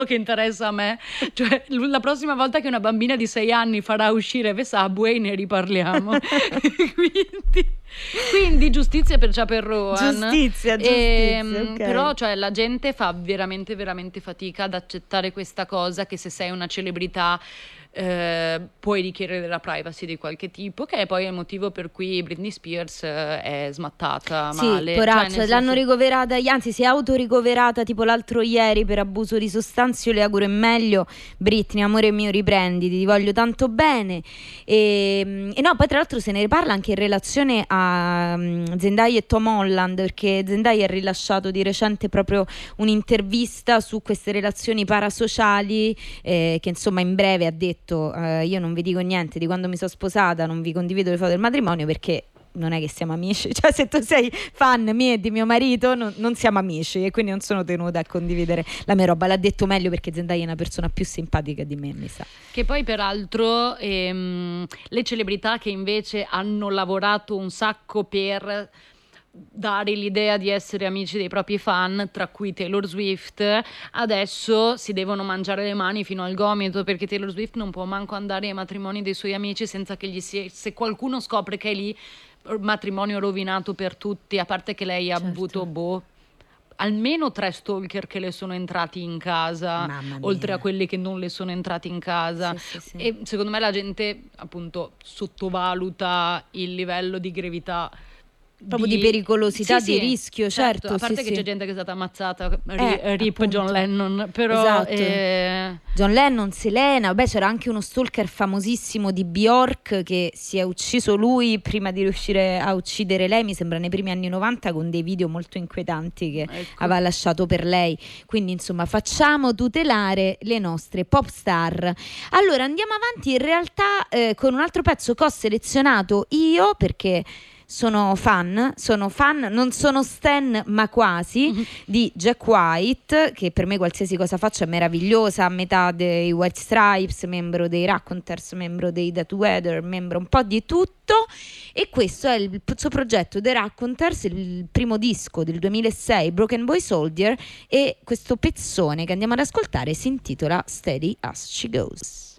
che interessa a me, cioè la prossima volta che una bambina di 6 anni farà uscire The Subway ne riparliamo. quindi giustizia per Chappell Roan. Giustizia, ok. Però cioè la gente fa veramente veramente fatica ad accettare questa cosa, che se sei una celebrità puoi richiedere la privacy di qualche tipo, che è poi il motivo per cui Britney Spears è smattata male. Sì, poraccia, Cioè, nel l'hanno senso- ricoverata, anzi si è autoricoverata tipo l'altro ieri per abuso di sostanze. Io le auguro il meglio. Britney, amore mio, riprenditi, ti voglio tanto bene. E no, poi tra l'altro se ne parla anche in relazione a Zendaya e Tom Holland, perché Zendaya ha rilasciato di recente proprio un'intervista su queste relazioni parasociali, che insomma in breve ha detto io non vi dico niente di quando mi sono sposata, non vi condivido le foto del matrimonio perché non è che siamo amici, cioè se tu sei fan mio e di mio marito non siamo amici, e quindi non sono tenuta a condividere la mia roba. L'ha detto meglio perché Zendaya è una persona più simpatica di me, mi sa. Che poi peraltro le celebrità che invece hanno lavorato un sacco per dare l'idea di essere amici dei propri fan, tra cui Taylor Swift, adesso si devono mangiare le mani fino al gomito, perché Taylor Swift non può manco andare ai matrimoni dei suoi amici senza che se qualcuno scopre che è lì, matrimonio rovinato per tutti, a parte che lei ha Certo. avuto almeno 3 stalker che le sono entrati in casa, Mamma mia. oltre a quelli che non le sono entrati in casa. Sì. E secondo me la gente appunto sottovaluta il livello di gravità, Proprio di pericolosità, Sì, di sì, rischio, certo. a parte sì, che sì. c'è gente che è stata ammazzata, rip appunto. John Lennon, però Esatto. John Lennon, Selena, beh c'era anche uno stalker famosissimo di Bjork che si è ucciso lui prima di riuscire a uccidere lei, mi sembra nei primi anni 90, con dei video molto inquietanti che ecco. aveva lasciato per lei. Quindi insomma facciamo tutelare le nostre pop star. Allora andiamo avanti in realtà con un altro pezzo che ho selezionato io perché sono fan, non sono stan ma quasi, di Jack White, che per me qualsiasi cosa faccia è meravigliosa, a metà dei White Stripes, membro dei Raconteurs, membro dei Dead Weather, membro un po' di tutto, e questo è il suo progetto The Raconteurs, il primo disco del 2006, Broken Boy Soldier, e questo pezzone che andiamo ad ascoltare si intitola Steady as She Goes.